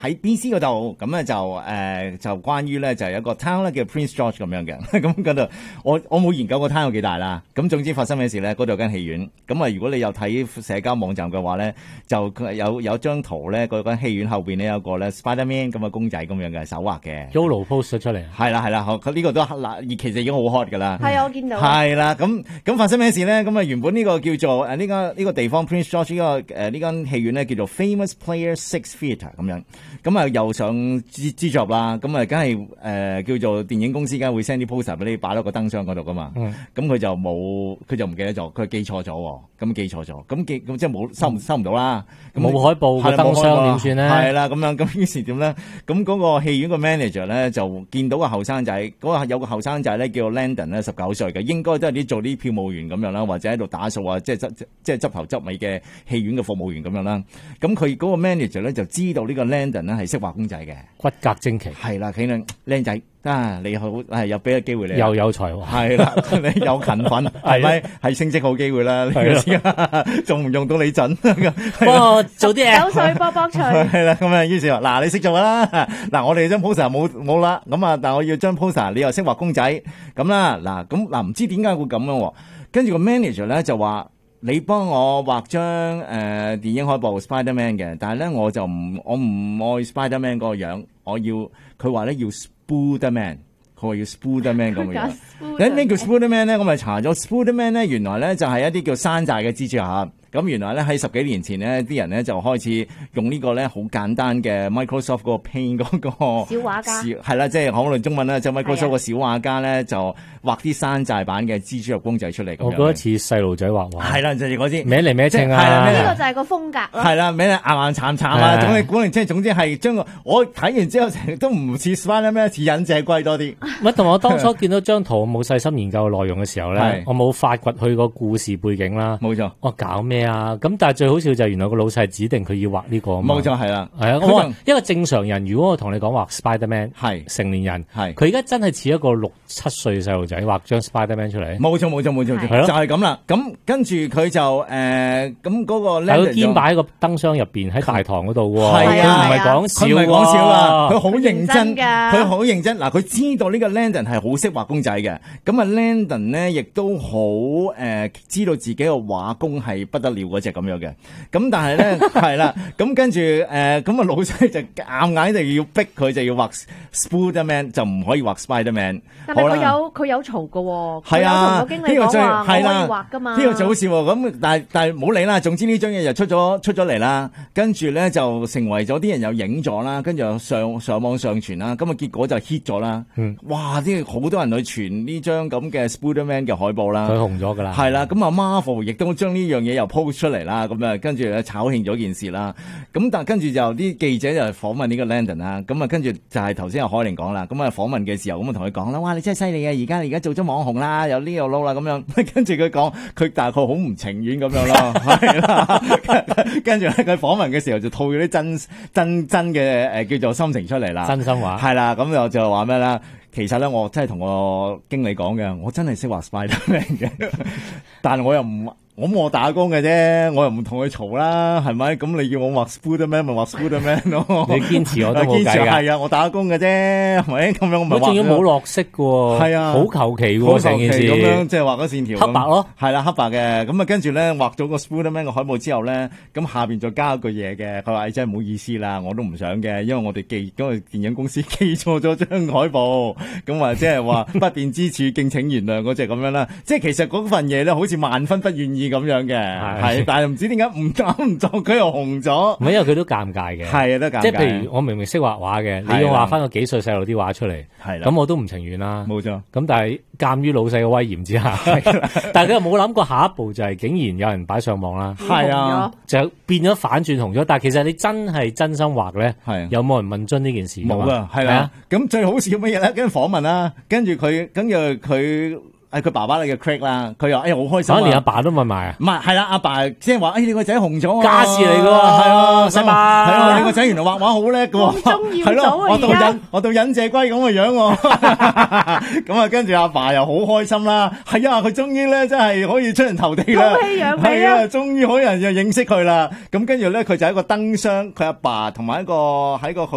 喺 BC 嗰度，咁咧就關於咧就係一個 town 咧叫 Prince George 咁樣嘅，咁嗰度我冇研究個 town 有幾大啦。咁總之發生咩事咧？嗰度有間戲院，咁啊如果你有睇社交網站嘅話咧，就有張圖咧，嗰間戲院後邊咧有個咧 Spiderman 咁嘅公仔咁樣嘅手畫嘅 Yolo post 咗出嚟。 係啦，佢呢個都嗱，其實已經好 hot 噶啦。 係啊，我見到。 係啦，咁發生咩事咧？咁啊原本呢個叫做呢個地方 Prince George 呢間戲院咧叫做 Famous Player Six Theatre 咁樣。咁啊又上資助啦，咁啊梗係叫做電影公司梗係會 send 啲 poster 俾你擺落個燈箱嗰度噶嘛。咁佢就唔記得咗，佢記錯咗，咁即係冇收唔到啦。 冇海報個燈箱點算咧？ 係啦，咁樣咁於是點咧？咁嗰個戲院個 manager 咧就見到個後生仔，有個後生仔咧叫 Landon 咧19歲嘅，應該都係做啲票務員咁樣啦，或者喺度打掃啊，即係執頭執尾嘅戲院嘅服務員咁樣啦。咁佢嗰個 manager 咧就知道呢個 Landon 咧係識畫公仔嘅， 骨骼精奇。 係啦，佢咧靚仔你好係又俾個機會你， 又有才華， 係啦，你有勤奮，係咪係升職好機會啦？仲唔用到你陣？ 幫我做啲嘢， 手水波波脆。 係啦，咁啊，於是話嗱，你識做啦，嗱，我哋張 poster 冇啦，咁啊，但係我要張 poster，你又識畫公仔，咁啦，嗱，唔知點解會咁樣？跟住個 manager 咧就話。你幫我畫張電影海報 Spiderman 嘅，但係咧我唔愛 Spiderman 嗰個樣，佢話咧要 Spooderman， 佢話要 Spooderman 咁嘅樣。咩叫 Spooderman 咧？我咪查咗 Spooderman 咧，原來咧就係一啲叫山寨嘅蜘蛛俠。咁原來咧喺10幾年前呢，啲人咧就開始用呢個咧好簡單嘅 Microsoft 嗰個 Paint 嗰個小畫家， 係啦，即係可能中文啦，即係 Microsoft 個小畫家咧就畫啲山寨版嘅蜘蛛俠公仔出嚟。 我覺得似細路仔畫畫。 係啦，就係嗰啲歪嚟歪稱啊！ 係啦， 呢個就係個風格咯。 係啦，歪嚟硬硬慘慘啊！總之係將我睇完之後成日都唔似 Spiderman， 似忍者龜多啲。 同埋我當初見到張圖，冇細心研究內容嘅時候咧，我冇發掘佢個故事背景啦。 冇錯， 我搞咩啊？咁但係最好笑就係原來個老細指定佢要畫呢個啊嘛。 冇錯，係啦， 係啊。我話一個正常人，如果我同你講畫 Spiderman， 係成年人，係佢而家真係似一個6、7歲細路仔畫張 Spiderman 出嚟。冇錯，就係咁啦。咁跟住佢就咁嗰個咧，佢肩擺喺個燈箱入邊喺大堂嗰度喎。係啊，唔係講笑啊，佢好認真㗎，佢好認真。嗱，佢知道呢個 Landon 係好識畫公仔嘅，咁啊 Landon 咧亦都好知道自己個畫工係不得了嗰隻咁樣嘅。咁但係咧係啦，咁跟住咁啊老細就硬硬就要逼佢就要畫 Spooderman， 就唔可以畫 Spiderman。 但係佢有嘈㗎喎， 係啊， 同個經理講話我可以畫㗎嘛。 呢個就好笑喎。咁但係冇理啦，總之呢張嘢就出咗嚟啦，跟住咧就成為咗啲人又影咗啦，跟住又上網上傳啦，咁啊結果就 hit 咗啦。哇！啲好多人去傳呢張咁嘅 Spiderman 嘅海報啦，佢紅咗㗎啦。係啦，咁啊 Marvel 亦都將呢樣嘢又 post 出嚟啦，咁啊跟住炒興咗件事啦。咁但係跟住就啲記者就訪問呢個 Landon 啦，咁啊跟住就係頭先阿海玲講啦，咁啊訪問嘅時候咁啊同佢講啦，哇！你真係犀利啊！而家做咗網紅啦，有呢又撈啦咁樣，跟住佢講佢大概好唔情願咁樣咯，係啦。跟住佢訪問嘅時候就吐咗啲真嘅叫做心情出嚟啦，真心話係啦。咁就話咩啦？其實咧，我真係同我經理講嘅，我真係識畫 Spiderman 嘅，但係我又唔。我打工嘅啫，我又唔同佢嘈啦，係咪？咁你叫我畫 Spooderman 咪畫 Spooderman 咯。你堅持我都冇計㗎。係啊，我打工嘅啫，係咪？咁樣我咪畫。我仲要冇落色嘅喎。係啊，好求其喎成件事。咁樣即係畫嗰線條。黑白咯。係啦，黑白嘅。咁啊，跟住咧畫咗個 Spooderman 嘅海報之後咧，咁下邊再加一句嘢嘅。佢話：真係唔好意思啦，我都唔想嘅，因為我哋嗰個電影公司記錯咗張海報，咁話即係話不便之處敬請原諒嗰隻咁樣啦。即係其實嗰份嘢咧，好似萬分不願意咁樣嘅，係，但係唔知點解唔做佢又紅咗，唔係因為佢都尷尬嘅，係啊都尷尬。即係譬如我明明識畫畫嘅，你要畫翻個幾歲細路啲畫出嚟，係啦，咁我都唔情願啦，冇錯。咁但係鑑於老細嘅威嚴之下，但係佢又冇諗過下一步就係竟然有人擺上網啦，係啊，就變咗反轉紅咗。但係其實你真係真心畫咧，係有冇人問津呢件事？冇噶，係啦。咁最好笑乜嘢咧？跟住訪問啦，跟住佢。佢爸爸你嘅 Craig 啦，佢話好開心啊！連阿爸都問埋啊！唔係，係啦，阿爸即係話你個仔紅咗啊！家事嚟㗎喎，係啊，使嘛？係啊，你個仔原來畫畫好叻㗎喎，係咯，我到忍者龜咁嘅樣喎，咁啊，跟住阿爸又好開心啦，係啊，佢終於咧真係可以出人頭地啦，係啊，終於可以有人就認識佢啦，咁跟住咧佢就喺個燈箱，佢阿爸同埋喺個